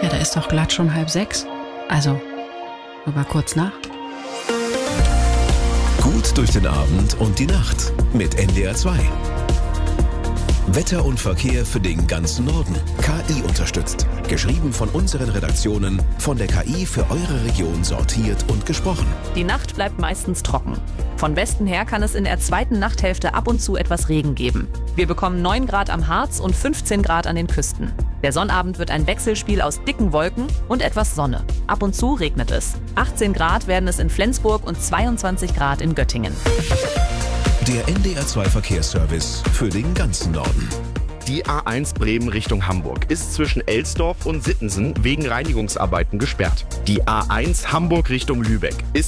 Ja, da ist doch glatt schon 5:30. Also, sogar kurz nach. Gut durch den Abend und die Nacht mit NDR 2. Wetter und Verkehr für den ganzen Norden. KI unterstützt. Geschrieben von unseren Redaktionen, von der KI für eure Region sortiert und gesprochen. Die Nacht bleibt meistens trocken. Von Westen her kann es in der zweiten Nachthälfte ab und zu etwas Regen geben. Wir bekommen 9 Grad am Harz und 15 Grad an den Küsten. Der Sonnabend wird ein Wechselspiel aus dicken Wolken und etwas Sonne. Ab und zu regnet es. 18 Grad werden es in Flensburg und 22 Grad in Göttingen. Der NDR 2 Verkehrsservice für den ganzen Norden. Die A1 Bremen Richtung Hamburg ist zwischen Elsdorf und Sittensen wegen Reinigungsarbeiten gesperrt. Die A1 Hamburg Richtung Lübeck ist